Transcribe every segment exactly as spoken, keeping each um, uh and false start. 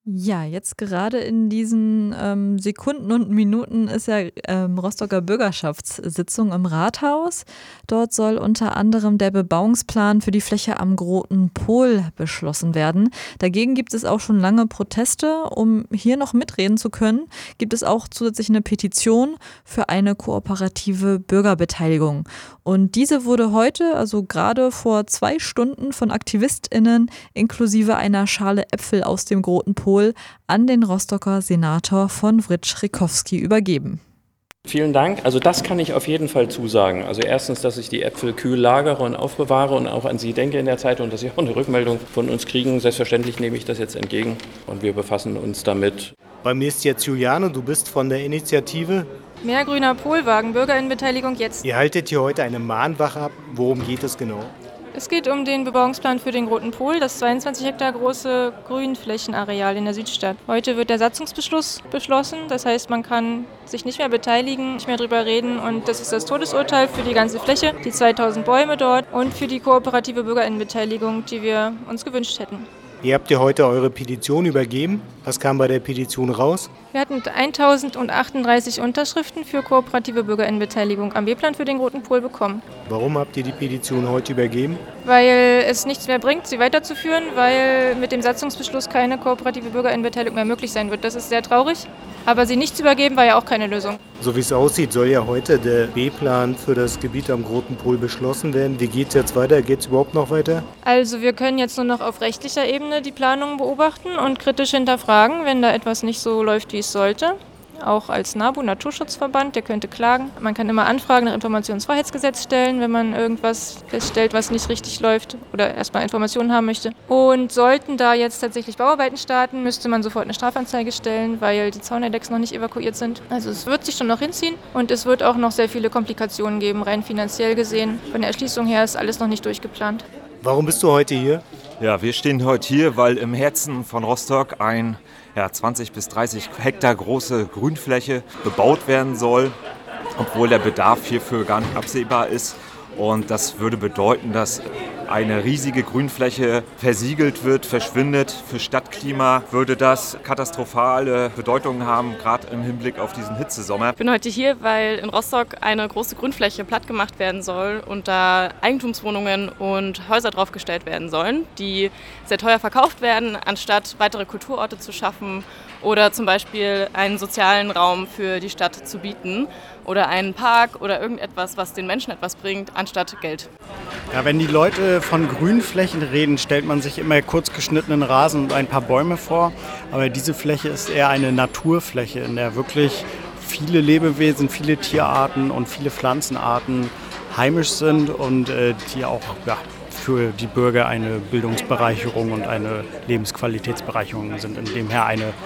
Ja, jetzt gerade in diesen, ähm, Sekunden und Minuten ist ja, ähm, Rostocker Bürgerschaftssitzung im Rathaus. Dort soll unter anderem der Bebauungsplan für die Fläche am Großen Pol beschlossen werden. Dagegen gibt es auch schon lange Proteste. Um hier noch mitreden zu können, gibt es auch zusätzlich eine Petition für eine kooperative Bürgerbeteiligung. Und diese wurde heute, also gerade vor zwei Stunden von AktivistInnen inklusive einer Schale Äpfel aus dem Großen Pol an den Rostocker Senator von Writsch-Rikowski übergeben. Vielen Dank. Also das kann ich auf jeden Fall zusagen. Also erstens, dass ich die Äpfel kühl lagere und aufbewahre und auch an Sie denke in der Zeit und dass Sie auch eine Rückmeldung von uns kriegen. Selbstverständlich nehme ich das jetzt entgegen und wir befassen uns damit. Bei mir ist jetzt Juliane, du bist von der Initiative Mehr grüner Polwagen, Bürgerinnenbeteiligung jetzt. Ihr haltet hier heute eine Mahnwache ab. Worum geht es genau? Es geht um den Bebauungsplan für den Großen Pol, das zweiundzwanzig Hektar große Grünflächenareal in der Südstadt. Heute wird der Satzungsbeschluss beschlossen, das heißt, man kann sich nicht mehr beteiligen, nicht mehr drüber reden und das ist das Todesurteil für die ganze Fläche, die zweitausend Bäume dort und für die kooperative Bürgerinnenbeteiligung, die wir uns gewünscht hätten. Ihr habt ja heute eure Petition übergeben. Was kam bei der Petition raus? Wir hatten eintausendachtunddreißig Unterschriften für kooperative Bürgerinnenbeteiligung am B-Plan für den Großen Pol bekommen. Warum habt ihr die Petition heute übergeben? Weil es nichts mehr bringt, sie weiterzuführen, weil mit dem Satzungsbeschluss keine kooperative Bürgerinnenbeteiligung mehr möglich sein wird. Das ist sehr traurig, aber sie nicht zu übergeben war ja auch keine Lösung. So wie es aussieht, soll ja heute der B-Plan für das Gebiet am Großen Pol beschlossen werden. Wie geht es jetzt weiter? Geht es überhaupt noch weiter? Also wir können jetzt nur noch auf rechtlicher Ebene die Planung beobachten und kritisch hinterfragen, wenn da etwas nicht so läuft, wie es sollte. Auch als NABU, Naturschutzverband, der könnte klagen. Man kann immer Anfragen nach Informationsfreiheitsgesetz stellen, wenn man irgendwas feststellt, was nicht richtig läuft oder erstmal Informationen haben möchte. Und sollten da jetzt tatsächlich Bauarbeiten starten, müsste man sofort eine Strafanzeige stellen, weil die Zaunerdecks noch nicht evakuiert sind. Also es wird sich schon noch hinziehen und es wird auch noch sehr viele Komplikationen geben, rein finanziell gesehen. Von der Erschließung her ist alles noch nicht durchgeplant. Warum bist du heute hier? Ja, wir stehen heute hier, weil im Herzen von Rostock ein ja, zwanzig bis dreißig Hektar große Grünfläche bebaut werden soll, obwohl der Bedarf hierfür gar nicht absehbar ist. Und das würde bedeuten, dass eine riesige Grünfläche versiegelt wird, verschwindet. Für Stadtklima würde das katastrophale Bedeutungen haben, gerade im Hinblick auf diesen Hitzesommer. Ich bin heute hier, weil in Rostock eine große Grünfläche platt gemacht werden soll und da Eigentumswohnungen und Häuser draufgestellt werden sollen, die sehr teuer verkauft werden, anstatt weitere Kulturorte zu schaffen oder zum Beispiel einen sozialen Raum für die Stadt zu bieten oder einen Park oder irgendetwas, was den Menschen etwas bringt, anstatt Geld. Ja, wenn die Leute von Grünflächen reden, stellt man sich immer kurz geschnittenen Rasen und ein paar Bäume vor. Aber diese Fläche ist eher eine Naturfläche, in der wirklich viele Lebewesen, viele Tierarten und viele Pflanzenarten heimisch sind und äh, die auch ja, für die Bürger eine Bildungsbereicherung und eine Lebensqualitätsbereicherung sind. In dem her eine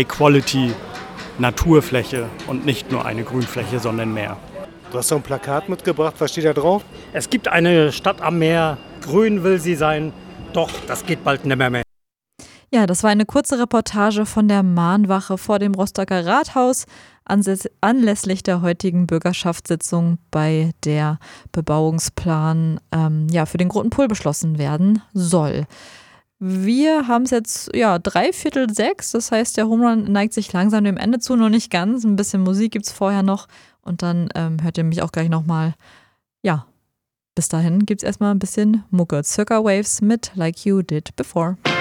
High-Quality-Naturfläche und nicht nur eine Grünfläche, sondern mehr. Du hast so ein Plakat mitgebracht, was steht da drauf? Es gibt eine Stadt am Meer, grün will sie sein, doch das geht bald nimmer mehr. Ja, das war eine kurze Reportage von der Mahnwache vor dem Rostocker Rathaus anlässlich der heutigen Bürgerschaftssitzung, bei der Bebauungsplan ähm, ja, für den Großen Pol beschlossen werden soll. Wir haben es jetzt ja drei Viertel sechs, das heißt, der Home Run neigt sich langsam dem Ende zu, noch nicht ganz. Ein bisschen Musik gibt es vorher noch und dann ähm, hört ihr mich auch gleich nochmal. Ja, bis dahin gibt es erstmal ein bisschen Mucke. Circa Waves mit Like You Did Before.